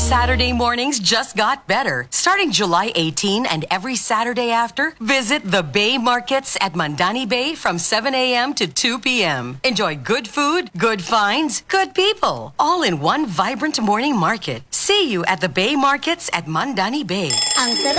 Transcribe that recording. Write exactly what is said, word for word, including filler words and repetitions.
Saturday mornings just got better. Starting July eighteenth and every Saturday after, visit the Bay Markets at Mandani Bay from seven a.m. to two p.m. Enjoy good food, good finds, good people, all in one vibrant morning market. See you at the Bay Markets at Mandani Bay. Ang sarap